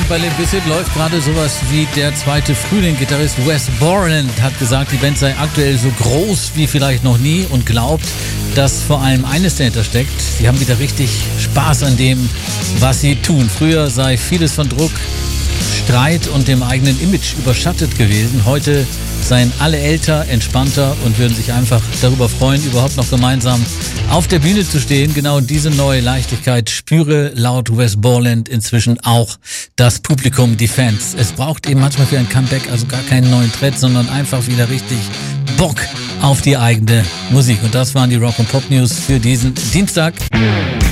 bei Limp Bizkit läuft gerade sowas wie der zweite Frühling. Gitarrist Wes Borland hat gesagt, die Band sei aktuell so groß wie vielleicht noch nie und glaubt, dass vor allem eines dahinter steckt. Sie haben wieder richtig Spaß an dem, was sie tun. Früher sei vieles von Druck, Streit und dem eigenen Image überschattet gewesen. Heute seien alle älter, entspannter und würden sich einfach darüber freuen, überhaupt noch gemeinsam auf der Bühne zu stehen. Genau diese neue Leichtigkeit spüre laut Wes Borland inzwischen auch das Publikum, die Fans. Es braucht eben manchmal für ein Comeback also gar keinen neuen Trend, sondern einfach wieder richtig Bock auf die eigene Musik. Und das waren die Rock & Pop News für diesen Dienstag.